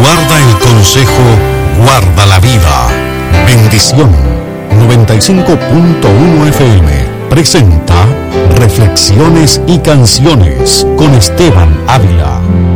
guarda el consejo, guarda la vida. Bendición 95.1 FM presenta Reflexiones y Canciones con Esteban Ávila.